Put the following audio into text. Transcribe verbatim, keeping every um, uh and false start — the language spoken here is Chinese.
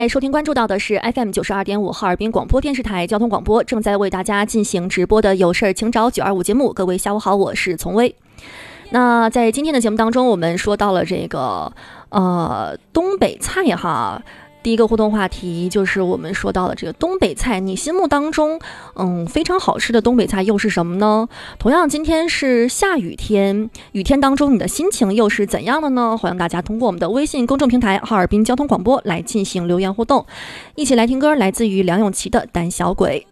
哎，收听关注到的是 F M 九十二点五哈尔滨广播电视台交通广播，正在为大家进行直播的有事儿请找九二五节目。各位下午好，我是丛薇。那在今天的节目当中，我们说到了这个呃东北菜哈。第一个互动话题就是我们说到了这个东北菜，你心目当中嗯非常好吃的东北菜又是什么呢？同样今天是下雨天，雨天当中你的心情又是怎样的呢？欢迎大家通过我们的微信公众平台哈尔滨交通广播来进行留言互动，一起来听歌，来自于梁咏琪的《胆小鬼》。